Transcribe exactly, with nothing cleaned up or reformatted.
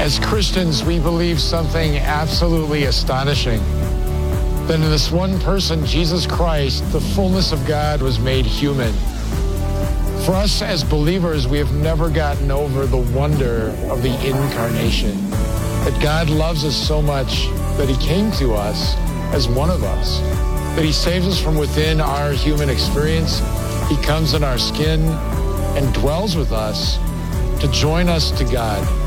As Christians, we believe something absolutely astonishing. That in this one person, Jesus Christ, the fullness of God was made human. For us as believers, we have never gotten over the wonder of the incarnation. That God loves us so much that he came to us as one of us. That he saves us from within our human experience. He comes in our skin and dwells with us to join us to God.